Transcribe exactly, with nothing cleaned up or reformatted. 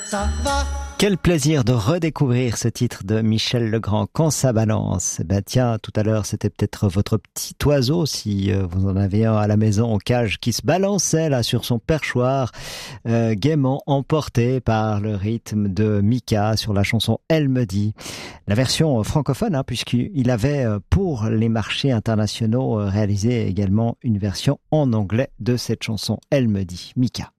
ça va. Quel plaisir de redécouvrir ce titre de Michel Legrand, Quand ça balance. Ben tiens, tout à l'heure, c'était peut-être votre petit oiseau, si euh, vous en avez un à la maison en cage, qui se balançait là sur son perchoir, euh, gaiement emporté par le rythme de Mika sur la chanson Elle me dit. La version francophone, hein, puisqu'il avait pour les marchés internationaux réalisé également une version en anglais de cette chanson Elle me dit, Mika.